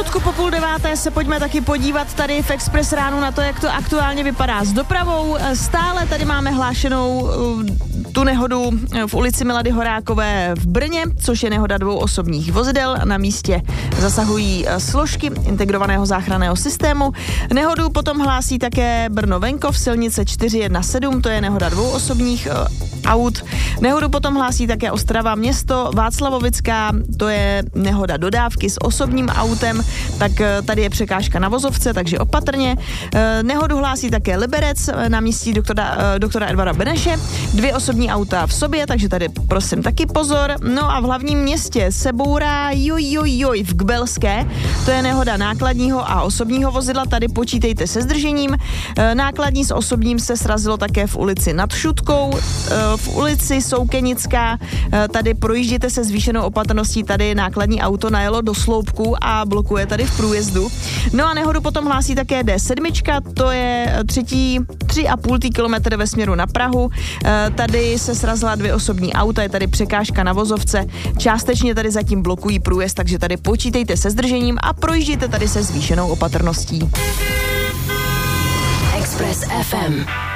Minutku po 8:30 se pojďme taky podívat tady v Express ránu na to, jak to aktuálně vypadá s dopravou. Stále tady máme hlášenou tu nehodu v ulici Milady Horákové v Brně, což je nehoda 2 osobních vozidel. Na místě zasahují složky integrovaného záchranného systému. Nehodu potom hlásí také Brno-Venkov, silnice 417, to je nehoda 2 osobních aut. Nehodu potom hlásí také Ostrava město, Václavovická, to je nehoda dodávky s osobním autem, tak tady je překážka na vozovce, takže opatrně. Nehodu hlásí také Liberec na místí doktora Edvarda Beneše, 2 osobní auta v sobě, takže tady prosím taky pozor. No a v hlavním městě se bourá v Kbelské, to je nehoda nákladního a osobního vozidla, tady počítejte se zdržením. Nákladní s osobním se srazilo také v ulici Nad Šutkou, v ulici Soukenická, tady projížděte se zvýšenou opatrností, tady nákladní auto najelo do sloupku a blokuje tady v průjezdu. No a nehodu potom hlásí také D7, to je 3,5 kilometr ve směru na Prahu, tady se srazila 2 osobní auta, je tady překážka na vozovce, částečně tady zatím blokují průjezd, takže tady počítejte se zdržením a projížděte tady se zvýšenou opatrností. Express FM.